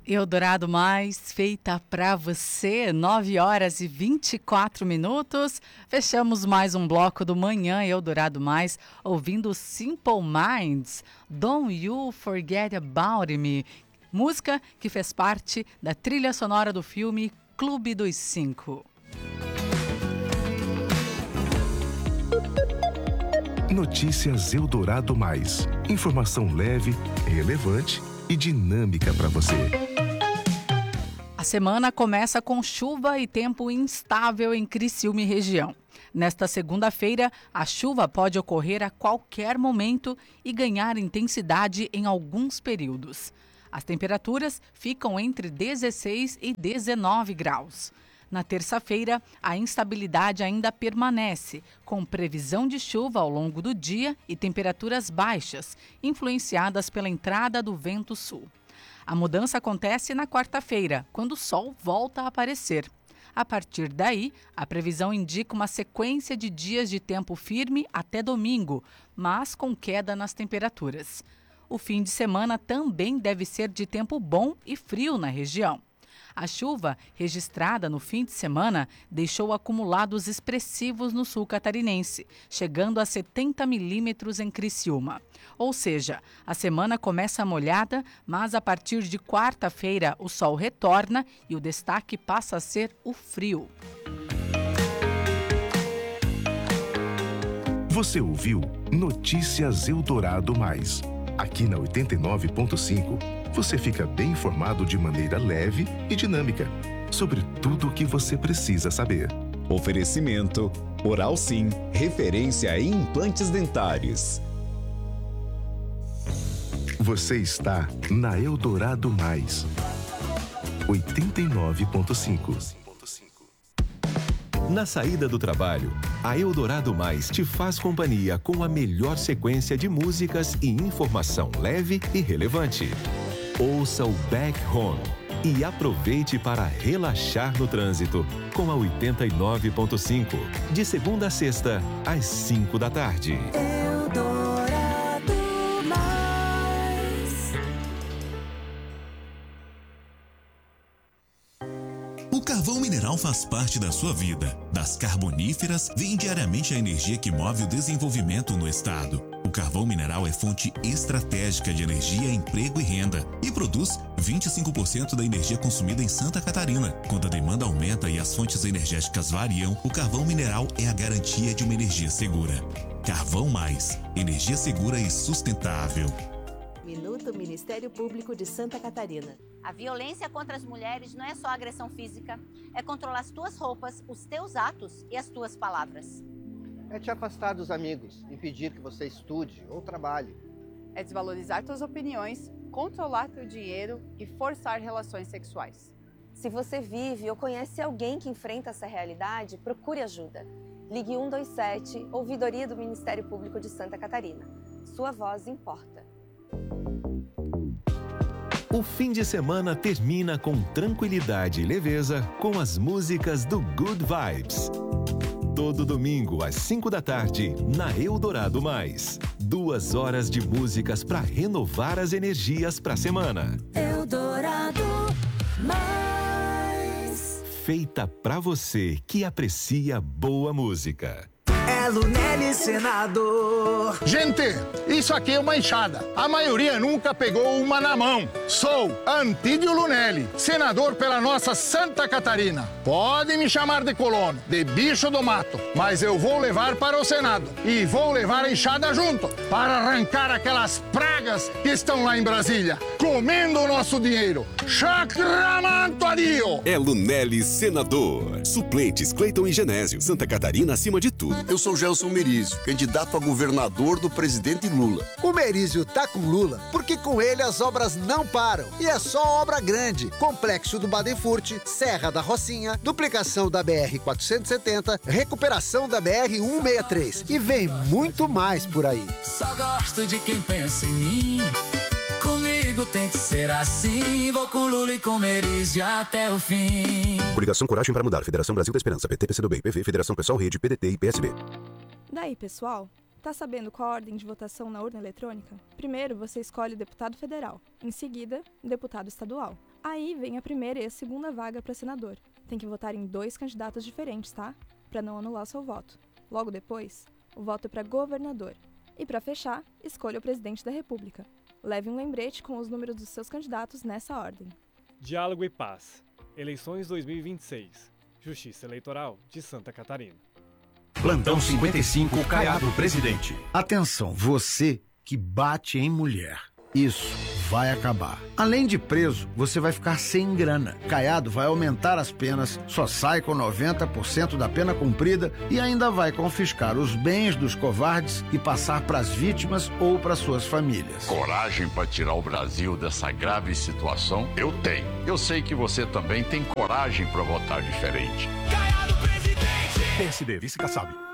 Eldorado Mais, feita pra você, 9 horas e 24 minutos. Fechamos mais um bloco do Manhã Eldorado Mais, ouvindo Simple Minds, Don't You Forget About Me, música que fez parte da trilha sonora do filme Clube dos Cinco. Notícias Eldorado Mais, informação leve, relevante e dinâmica para você. A semana começa com chuva e tempo instável em Criciúma e região. Nesta segunda-feira, a chuva pode ocorrer a qualquer momento e ganhar intensidade em alguns períodos. As temperaturas ficam entre 16 e 19 graus. Na terça-feira, a instabilidade ainda permanece, com previsão de chuva ao longo do dia e temperaturas baixas, influenciadas pela entrada do vento sul. A mudança acontece na quarta-feira, quando o sol volta a aparecer. A partir daí, a previsão indica uma sequência de dias de tempo firme até domingo, mas com queda nas temperaturas. O fim de semana também deve ser de tempo bom e frio na região. A chuva, registrada no fim de semana, deixou acumulados expressivos no sul catarinense, chegando a 70 milímetros em Criciúma. Ou seja, a semana começa molhada, mas a partir de quarta-feira o sol retorna e o destaque passa a ser o frio. Você ouviu Notícias Eldorado Mais. Aqui na 89.5, você fica bem informado de maneira leve e dinâmica sobre tudo o que você precisa saber. Oferecimento Oral Sim, referência em implantes dentários. Você está na Eldorado Mais, 89.5. Na saída do trabalho, a Eldorado Mais te faz companhia com a melhor sequência de músicas e informação leve e relevante. Ouça o Back Home e aproveite para relaxar no trânsito com a 89.5, de segunda a sexta, às 5 da tarde. Eldorado Mais. O carvão mineral faz parte da sua vida. Das carboníferas vem diariamente a energia que move o desenvolvimento no estado. O carvão mineral é fonte estratégica de energia, emprego e renda e produz 25% da energia consumida em Santa Catarina. Quando a demanda aumenta e as fontes energéticas variam, o carvão mineral é a garantia de uma energia segura. Carvão Mais, energia segura e sustentável. Minuto Ministério Público de Santa Catarina. A violência contra as mulheres não é só agressão física, é controlar as tuas roupas, os teus atos e as tuas palavras. É te afastar dos amigos, impedir que você estude ou trabalhe. É desvalorizar tuas opiniões, controlar teu dinheiro e forçar relações sexuais. Se você vive ou conhece alguém que enfrenta essa realidade, procure ajuda. Ligue 127, Ouvidoria do Ministério Público de Santa Catarina. Sua voz importa. O fim de semana termina com tranquilidade e leveza com as músicas do Good Vibes. Todo domingo, às 5 da tarde, na Eldorado Mais. 2 horas de músicas para renovar as energias para a semana. Eldorado Mais. Feita para você que aprecia boa música. É Lunelli Senador. Gente, isso aqui é uma enxada. A maioria nunca pegou uma na mão. Sou Antídio Lunelli, senador pela nossa Santa Catarina. Podem me chamar de colono, de bicho do mato, mas eu vou levar para o Senado. E vou levar a enxada junto, para arrancar aquelas pragas que estão lá em Brasília, comendo o nosso dinheiro. Chacramantoadio! É Lunelli Senador. Suplentes Cleiton e Genésio. Santa Catarina acima de tudo. Eu sou Gelson Merizio, candidato a governador do presidente Lula. O Merizio tá com Lula porque com ele as obras não param. E é só obra grande. Complexo do Badenfurt, Serra da Rocinha, duplicação da BR-470, recuperação da BR-163. E vem muito mais por aí. Só gosto de quem pensa em mim. Comigo tem que ser assim. Vou com Lula e com Merizio até o fim. Coligação Coragem para Mudar. Federação Brasil da Esperança. PT, PCdoB, PV, Federação Pessoal Rede, PDT e PSB. Daí, pessoal, tá sabendo qual a ordem de votação na urna eletrônica? Primeiro, você escolhe o deputado federal. Em seguida, deputado estadual. Aí vem a primeira e a segunda vaga para senador. Tem que votar em 2 candidatos diferentes, tá? Para não anular o seu voto. Logo depois, o voto é para governador. E para fechar, escolha o presidente da República. Leve um lembrete com os números dos seus candidatos nessa ordem. Diálogo e Paz. Eleições 2026. Justiça Eleitoral de Santa Catarina. Plantão 55, Caiado presidente. Atenção, você que bate em mulher. Isso vai acabar. Além de preso, você vai ficar sem grana. Caiado vai aumentar as penas, só sai com 90% da pena cumprida e ainda vai confiscar os bens dos covardes e passar para as vítimas ou para suas famílias. Coragem para tirar o Brasil dessa grave situação? Eu tenho. Eu sei que você também tem coragem para votar diferente. PSD, vice Kassab.